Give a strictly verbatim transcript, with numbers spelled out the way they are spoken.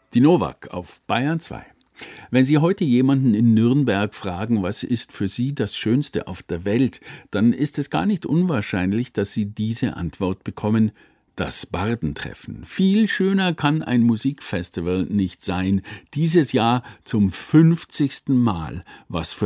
Die Nowak auf Bayern zwei. Wenn Sie heute jemanden in Nürnberg fragen, was ist für Sie das Schönste auf der Welt, dann ist es gar nicht unwahrscheinlich, dass Sie diese Antwort bekommen: Das Bardentreffen. Viel schöner kann ein Musikfestival nicht sein. Dieses Jahr zum fünfzigsten Mal, was für